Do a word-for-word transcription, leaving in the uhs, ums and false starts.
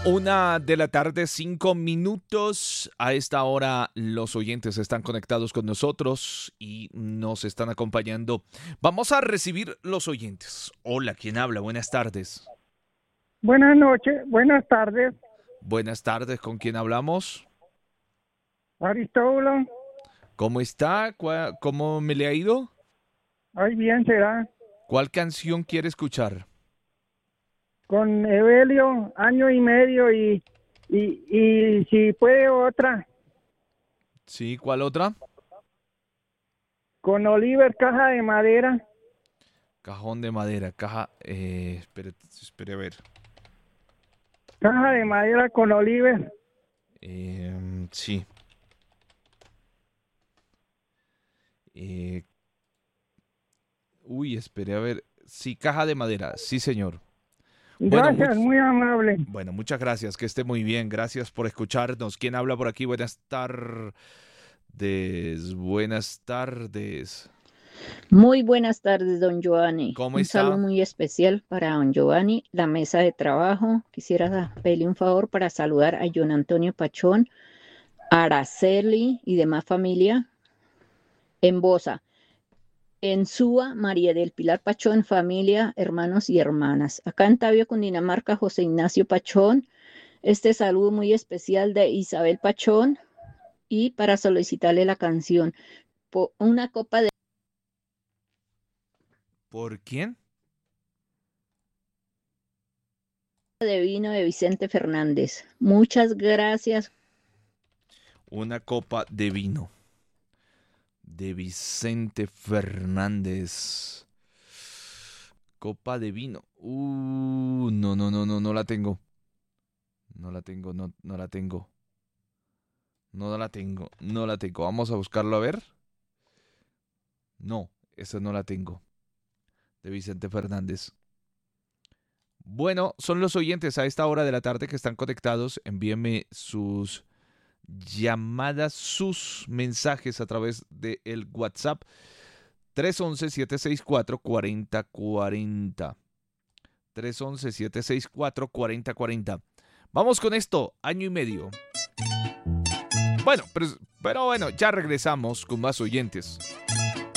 Una de la tarde, cinco minutos. A esta hora los oyentes están conectados con nosotros y nos están acompañando. Vamos a recibir los oyentes. Hola, ¿quién habla? Buenas tardes. Buenas noches, buenas tardes, Buenas tardes, ¿con quién hablamos? Aristóbulo. ¿Cómo está? ¿Cuá- ¿Cómo me le ha ido? Ay, bien será. ¿Cuál canción quiere escuchar? Con Evelio, año y medio y, y, y si puede otra, Sí, ¿cuál otra? con Oliver, caja de madera. Cajón de madera, caja... Eh, espere, espere a ver. Caja de madera con Oliver. Eh, sí. Eh, uy, espere a ver. Sí, caja de madera, sí, señor. Bueno, Gracias, much- muy amable. bueno, muchas gracias, que esté muy bien. Gracias por escucharnos. ¿Quién habla por aquí? Buenas tardes. Buenas tardes. Muy buenas tardes, don Giovanni. ¿Cómo Un saludo está? muy especial para don Giovanni, la mesa de trabajo. Quisiera pedirle un favor para saludar a John Antonio Pachón, a Araceli y demás familia en Bosa. En Suba, María del Pilar Pachón, familia, hermanos y hermanas. Acá en Tabio, Cundinamarca, José Ignacio Pachón. Este saludo muy especial de Isabel Pachón y para solicitarle la canción, po- una copa de ¿Por quién? de vino de Vicente Fernández. Muchas gracias. Una copa de vino de Vicente Fernández. Copa de vino. Uh, no, no, no, no, no la tengo. No la tengo, no, no la tengo. No la tengo, no la tengo. Vamos a buscarlo a ver. No, esa no la tengo. De Vicente Fernández. Bueno, son los oyentes a esta hora de la tarde que están conectados. Envíenme sus llamadas, sus mensajes a través del WhatsApp tres once, siete seis cuatro, cuatro cero cuatro cero. tres once, siete seis cuatro, cuatro cero cuatro cero. Vamos con esto, año y medio. Bueno, pero, pero bueno, ya regresamos con más oyentes.